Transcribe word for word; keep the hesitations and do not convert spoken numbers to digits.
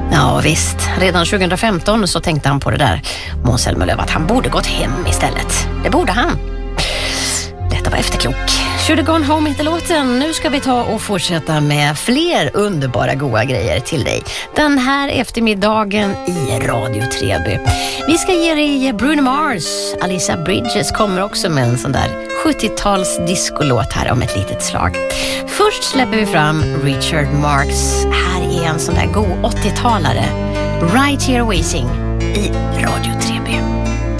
Ja visst, redan tjugohundrafemton så tänkte han på det där, Måns Zelmerlöw, att han borde gått hem istället. Det borde han. Detta var efterklok. Should have gone home heter låten. Nu ska vi ta och fortsätta med fler underbara goda grejer till dig den här eftermiddagen i Radio Treby. Vi ska ge dig Bruno Mars. Alissa Bridges kommer också med en sån där sjuttio-tals discolåt här om ett litet slag. Först släpper vi fram Richard Marx. Här är en sån där god åttio-talare. Right Here Waiting i Radio Treby.